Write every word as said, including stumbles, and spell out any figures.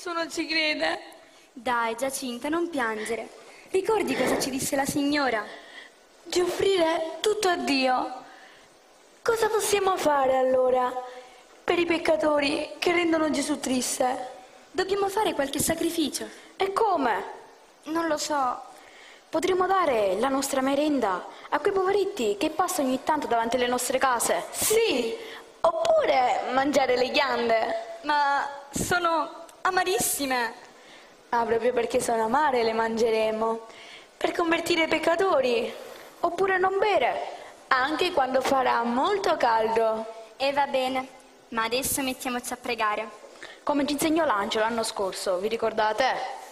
nessuno ci crede. Dai, Giacinta, non piangere. Ricordi cosa ci disse la signora? Di offrire tutto a Dio. Cosa possiamo fare allora per i peccatori che rendono Gesù triste? Dobbiamo fare qualche sacrificio. E come? Non lo so. Potremmo dare la nostra merenda a quei poveretti che passano ogni tanto davanti alle nostre case. Sì, oppure mangiare le ghiande. Ma sono amarissime. Ah, proprio perché sono amare le mangeremo. Per convertire i peccatori. Oppure non bere, Anche quando farà molto caldo. E va bene, ma adesso mettiamoci a pregare. come ci insegnò l'angelo l'anno scorso, vi ricordate?